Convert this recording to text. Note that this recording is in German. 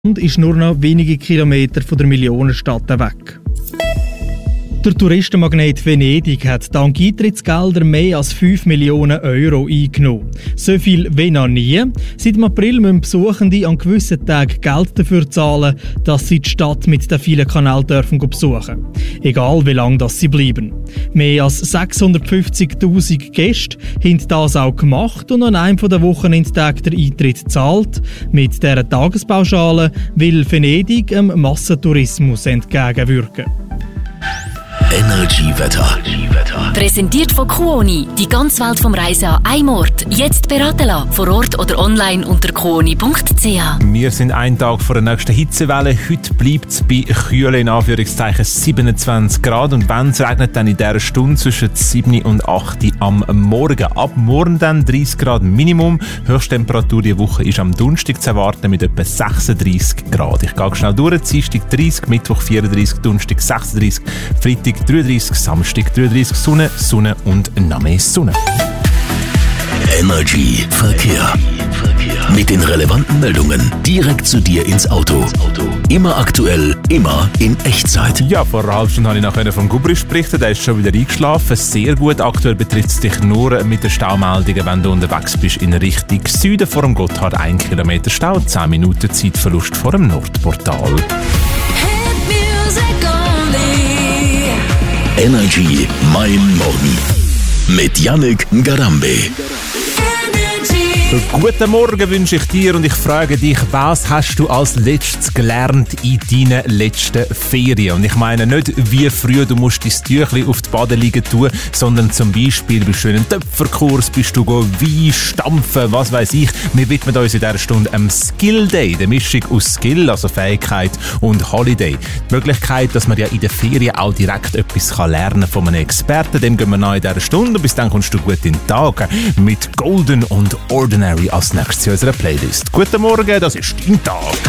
und ist nur noch wenige Kilometer von der Millionenstadt weg. Der Touristenmagnet Venedig hat dank Eintrittsgelder mehr als 5 Millionen Euro eingenommen. So viel wie noch nie. Seit dem April müssen Besuchende an gewissen Tagen Geld dafür zahlen, dass sie die Stadt mit den vielen Kanälen dürfen besuchen. Egal wie lange sie bleiben. Mehr als 650'000 Gäste haben das auch gemacht und an einem der Wochenendtage der Eintritt zahlt. Mit dieser Tagespauschale will Venedig dem Massentourismus entgegenwirken. Energy-Wetter. Präsentiert von Kuoni. Die ganze Welt vom Reisen an einem Ort. Jetzt beraten lassen. Vor Ort oder online unter kuoni.ch. Wir sind einen Tag vor der nächsten Hitzewelle. Heute bleibt es bei kühlen, in Anführungszeichen 27 Grad. Und wenn es regnet, dann in dieser Stunde zwischen 7 und 8 am Morgen. Ab morgen dann 30 Grad Minimum. Höchsttemperatur diese Woche ist am Donnerstag zu erwarten mit etwa 36 Grad. Ich gehe schnell durch. Dienstag 30, Mittwoch 34, Donnerstag 36, Freitag 33, Samstag 33, Sonne und noch mehr Sonne. Energy Verkehr. Mit den relevanten Meldungen direkt zu dir ins Auto. Immer aktuell, immer in Echtzeit. Ja, vor einer halben Stunde habe ich nachher von Gubrisch berichtet. Der ist schon wieder eingeschlafen. Sehr gut. Aktuell betrifft es dich nur mit den Staumeldungen, wenn du unterwegs bist in Richtung Süden. Vor dem Gotthard 1 Kilometer Stau, 10 Minuten Zeitverlust vor dem Nordportal. Energy Mein Morgen mit Yannick Ngarambe. Guten Morgen wünsche ich dir und ich frage dich, was hast du als letztes gelernt in deinen letzten Ferien? Und ich meine nicht, wie früh du musst dein Tüchlein auf die Badeliege tun, sondern zum Beispiel bei schönen Töpferkurs bist du Wein stampfen, was weiß ich. Wir widmen uns in dieser Stunde am Skill Day, der Mischung aus Skill, also Fähigkeit, und Holiday. Die Möglichkeit, dass man ja in den Ferien auch direkt etwas lernen kann von einem Experten, dem gehen wir nach in dieser Stunde. Bis dann kommst du gut in den Tag mit Golden und Ordinary als nächstes in unserer Playlist. Guten Morgen, das ist dein Tag.